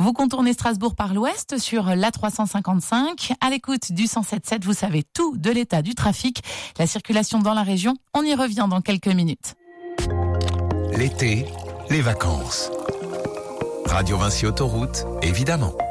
Vous contournez Strasbourg par l'ouest sur l'A355. À l'écoute du 107.7, vous savez tout de l'état du trafic, la circulation dans la région. On y revient dans quelques minutes. L'été, les vacances. Radio Vinci Autoroute, évidemment.